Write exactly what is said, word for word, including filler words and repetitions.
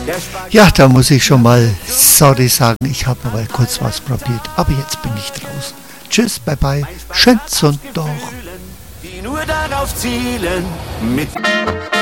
Ja, da muss ich schon mal sorry sagen, ich habe mal kurz was probiert, aber jetzt bin ich draußen. Tschüss, bye bye, schön Sonntag. Die nur darauf zielen, mit